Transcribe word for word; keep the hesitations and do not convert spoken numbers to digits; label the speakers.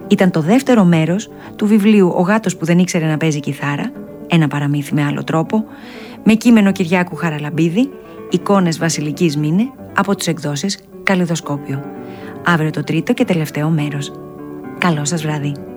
Speaker 1: Ήταν το δεύτερο μέρος του βιβλίου «Ο γάτος που δεν ήξερε να παίζει κιθάρα», ένα παραμύθι με άλλο τρόπο, με κείμενο Κυριάκου Χαραλαμπίδη, εικόνες Βασιλικής Μήνε, από τις εκδόσεις Καλλιδοσκόπιο. Αύριο το τρίτο και τελευταίο μέρος. Καλό σας βράδυ.